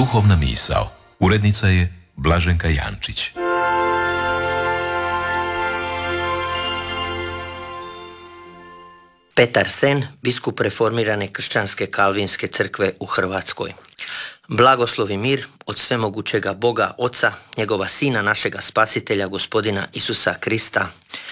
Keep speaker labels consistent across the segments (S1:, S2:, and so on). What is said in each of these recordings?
S1: Duhovna misao. Urednica je Blaženka Jančić.
S2: Petar Sen, biskup reformirane kršćanske kalvinske crkve u Hrvatskoj. Blagoslov i mir od svemogućega Boga Oca, njegova Sina, našega Spasitelja, gospodina Isusa Krista,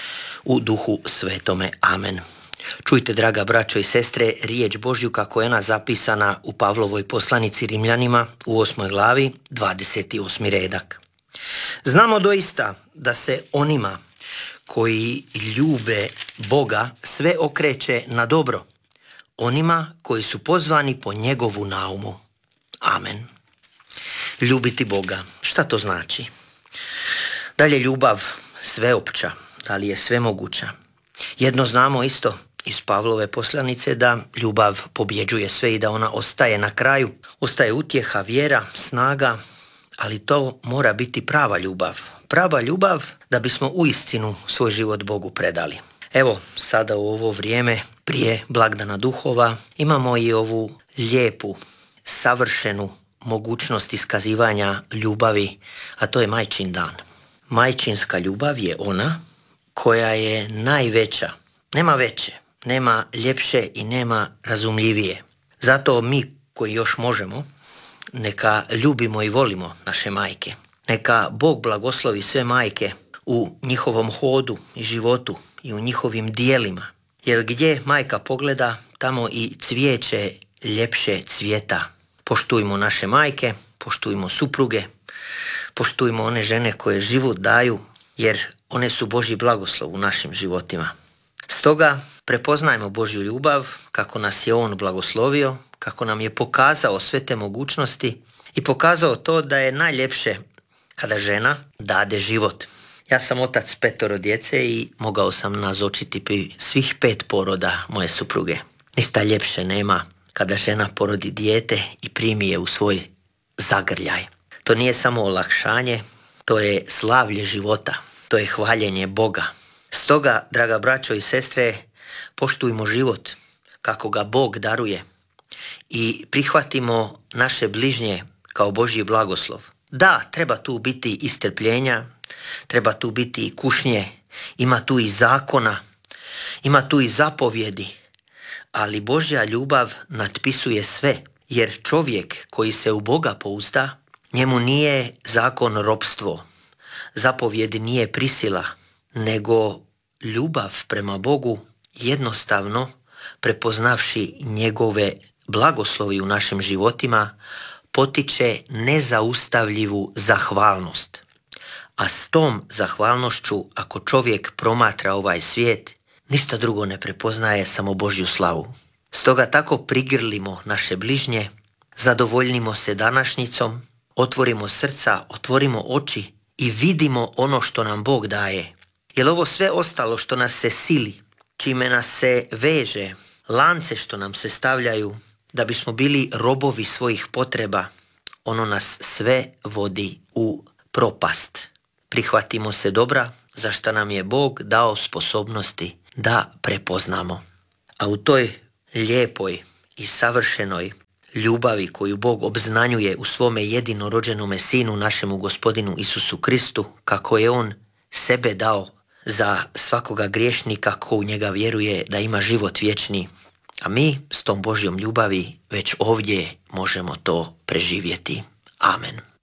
S2: u Duhu Svetome. Amen. Čujte, draga braćo i sestre, riječ Božju kako je ona zapisana u Pavlovoj poslanici Rimljanima u 8. glavi, 28. redak. Znamo doista da se onima koji ljube Boga sve okreće na dobro, onima koji su pozvani po njegovu naumu. Amen. Ljubiti Boga. Šta to znači? Da li je ljubav sveopća? Da li je svemoguća? Jedno znamo isto iz Pavlove poslanice, da ljubav pobjeđuje sve i da ona ostaje na kraju. Ostaje utjeha, vjera, snaga, ali to mora biti prava ljubav. Prava ljubav da bismo uistinu svoj život Bogu predali. Evo, sada u ovo vrijeme prije blagdana duhova imamo i ovu lijepu, savršenu mogućnost iskazivanja ljubavi, a to je Majčin dan. Majčinska ljubav je ona koja je najveća. Nema veće, nema ljepše i nema razumljivije. Zato mi koji još možemo, neka ljubimo i volimo naše majke. Neka Bog blagoslovi sve majke u njihovom hodu i životu i u njihovim dijelima. Jer gdje majka pogleda, tamo i cvijeće ljepše cvijeta. Poštujmo naše majke, poštujmo supruge, poštujmo one žene koje život daju, jer one su Božji blagoslov u našim životima. Stoga prepoznajmo Božju ljubav, kako nas je On blagoslovio, kako nam je pokazao sve te mogućnosti i pokazao to da je najljepše kada žena dade život. Ja sam otac 5 djece i mogao sam nazočiti pri svih 5 poroda moje supruge. Ništa ljepše nema kada žena porodi dijete i primi je u svoj zagrljaj. To nije samo olakšanje, to je slavlje života, to je hvaljenje Boga. Stoga, draga braćo i sestre, poštujmo život kako ga Bog daruje i prihvatimo naše bližnje kao Božji blagoslov. Da, treba tu biti i strpljenja, treba tu biti i kušnje, ima tu i zakona, ima tu i zapovjedi, ali Božja ljubav natpisuje sve, jer čovjek koji se u Boga pouzda, njemu nije zakon ropstvo, zapovjedi nije prisila, nego ljubav prema Bogu, jednostavno prepoznavši njegove blagoslovi u našim životima, potiče nezaustavljivu zahvalnost. A s tom zahvalnošću, ako čovjek promatra ovaj svijet, ništa drugo ne prepoznaje, samo Božju slavu. Stoga tako prigrlimo naše bližnje, zadovoljnimo se današnjicom, otvorimo srca, otvorimo oči i vidimo ono što nam Bog daje. Jer ovo sve ostalo što nas se sili, čime nas se veže, lance što nam se stavljaju, da bismo bili robovi svojih potreba, ono nas sve vodi u propast. Prihvatimo se dobra, za što nam je Bog dao sposobnosti da prepoznamo. A u toj lijepoj i savršenoj ljubavi koju Bog obznanjuje u svome jedinorođenome Sinu, našemu Gospodinu Isusu Kristu, kako je On sebe dao za svakoga griješnika ko u njega vjeruje da ima život vječni, a mi s tom Božjom ljubavi već ovdje možemo to preživjeti. Amen.